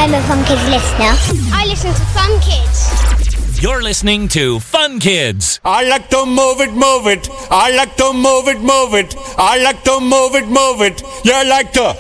I'm a Fun Kids listener. I listen to Fun Kids. You're listening to Fun Kids. I like to move it, move it. I like to move it, move it. I like to move it, move it. You like to